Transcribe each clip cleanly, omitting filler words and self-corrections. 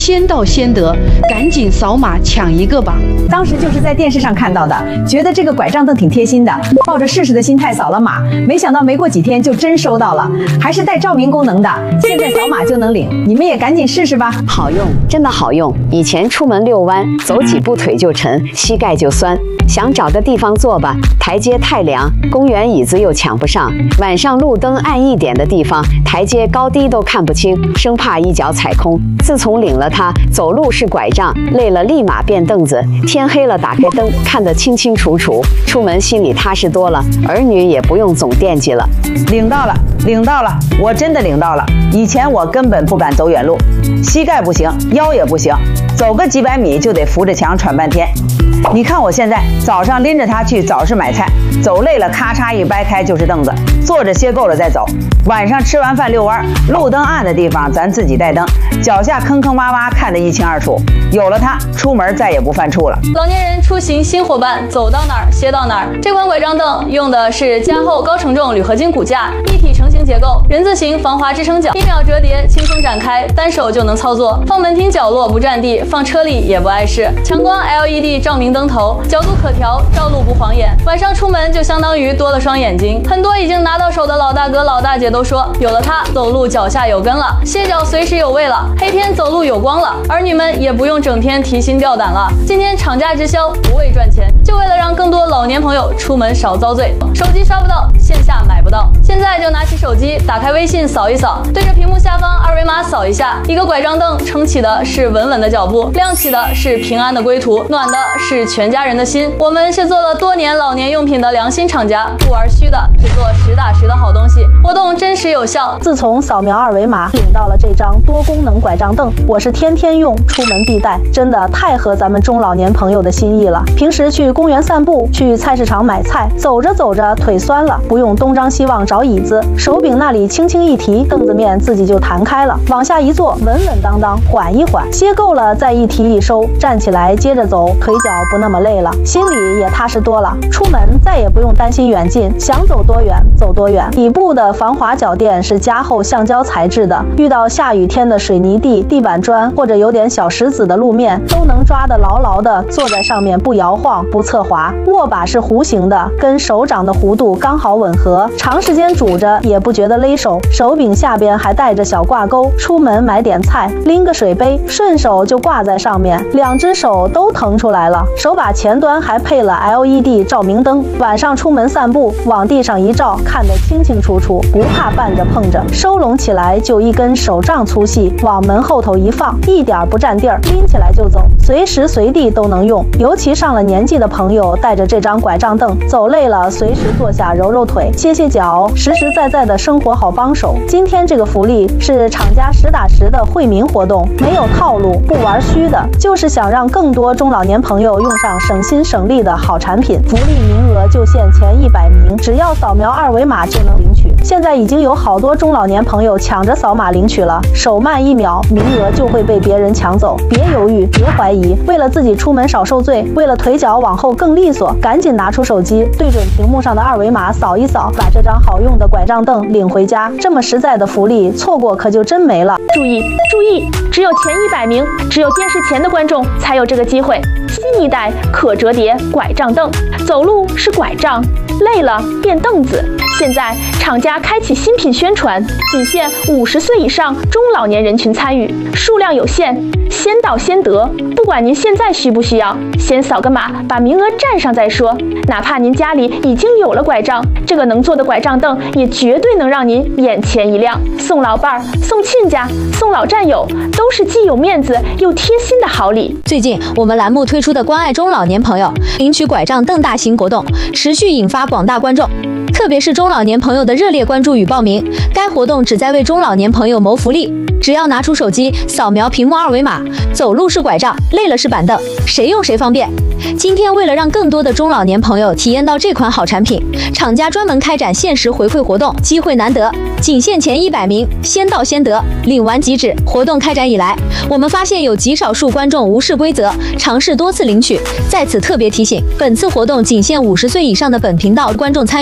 先到先得，赶紧扫码抢一个吧！ 当时就是在电视上看到的，觉得这个拐杖凳挺贴心的，抱着试试的心态扫了码，没想到没过几天就真收到了，还是带照明功能的，现在扫码就能领，你们也赶紧试试吧， 好用，真的好用。以前出门遛弯，走几步腿就沉，膝盖就酸，想找个地方坐吧，台阶太凉，公园椅子又抢不上，晚上路灯暗一点的地方，台阶高低都看不清，生怕一脚踩空。自从领了它，走路是拐杖，累了立马变凳子，天黑了打开灯看得清清楚楚，出门心里踏实多了，儿女也不用总惦记了。 领到了，领到了，我真的领到了。以前我根本不敢走远路，膝盖不行，腰也不行，走个几百米就得扶着墙喘半天。你看我现在，早上拎着它去早市买菜，走累了咔嚓一掰开就是凳子，坐着歇够了再走。晚上吃完饭遛弯，路灯暗的地方咱自己带灯，脚下坑坑洼洼看得一清二楚。有了它，出门再也不犯怵了。 老年人出行新伙伴，走到哪儿歇到哪儿。这款拐杖凳用的是加厚高承重铝合金骨架，一体成型结构，人字形防滑支撑脚，1秒折叠，轻松展开，单手就能操作。放门厅角落不占地，放车里也不碍事。强光 LED 照明灯头，角度可调，照路不晃眼。晚上出门就相当于多了双眼睛。很多已经拿到手的老大哥老大姐都说，有了它，走路脚下有根了，歇脚随时有位了，黑天走路有光了。儿女们也不用整天提心吊胆了。今天厂家直销，不为赚钱，就为了让更多老年朋友出门少遭罪。手机刷不到，线下买不到，现在就拿起手机，打开微信扫一扫，对着屏幕下方二维码扫一下，一个拐杖凳撑起的是稳稳的脚步，亮起的是平安的归途，暖的是全家人的心。我们是做了多年老年用品的良心厂家，不玩虚的，只做实打实的好东西。活动真实有效。 自从扫描二维码领到了这张多功能拐杖凳，我是天天用，出门必带，真的太合咱们中老年朋友的心意了。平时去公园散步，去菜市场买菜，走着走着腿酸了，不用东张西望找椅子，手柄那里轻轻一提，凳子面自己就弹开了，往下一坐，稳稳当当，缓一缓，歇够了再一提一收，站起来接着走，腿脚不那么累了，心里也踏实多了。出门再也不用担心远近，想走多远走多远。底部的防滑脚垫是加厚橡胶材质的，遇到下雨天的水泥地、地板砖或者有点小石子的路面，都能抓得牢牢的，坐在上面不摇晃不侧滑。握把是弧形的，跟手掌的弧度刚好吻合，长时间拄着也不觉得勒手。手柄下边还带着小挂钩，出门买点菜，拎个水杯，顺手就挂在上面，两只手都腾出来了。手把前端还配了 LED 照明灯，晚上出门散步，往地上一照，看得清清楚楚，不怕绊着碰着。收拢起来就一根手杖粗细，往门后头一放，一点不占地儿，拎起来就走，随时随地都能用。尤其上了年纪的朋友，带着这张拐杖凳，走累了随时坐下揉揉腿、歇歇脚，实实在在的生活好帮手。今天这个福利是厂家实打实的惠民活动，没有套路，不玩虚的，就是想让更多中老年朋友用上省心省力的好产品。福利名额就限前100名，只要扫描二维码就能领取。现在已经有好多中老年朋友抢着扫码领取了，手慢1秒，名额就会被别人抢走。别犹豫，别怀疑，为了自己出门少受罪，为了腿脚往后更利索，赶紧拿出手机，对准屏幕上的二维码扫一扫，把这张好用的拐杖凳领回家。这么实在的福利，错过可就真没了。 注意注意，只有前100名，只有电视前的观众才有这个机会。新一代可折叠拐杖凳，走路是拐杖，累了变凳子。现在厂家开启新品宣传，仅限50岁以上中老年人群参与，数量有限，先到先得。不管您现在需不需要，先扫个码，把名额占上再说。哪怕您家里已经有了拐杖，这个能坐的拐杖凳也绝对能让您眼前一亮。送老伴儿、送亲家、送老战友，都是既有面子又贴心的好礼。 最近我们栏目推出的关爱中老年朋友领取拐杖凳大型活动，持续引发广大观众，特别是中老年朋友的热烈关注与报名。该活动旨在为中老年朋友谋福利，只要拿出手机扫描屏幕二维码，走路是拐杖，累了是板凳，谁用谁方便。今天为了让更多的中老年朋友体验到这款好产品，厂家专门开展限时回馈活动，机会难得，仅限前100名，先到先得，领完即止。活动开展以来，我们发现有极少数观众无视规则，尝试多次领取。在此特别提醒，本次活动仅限50岁以上的本频道观众参与，每人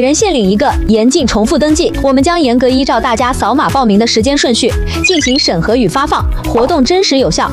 人限领1个，严禁重复登记。我们将严格依照大家扫码报名的时间顺序进行审核与发放，活动真实有效。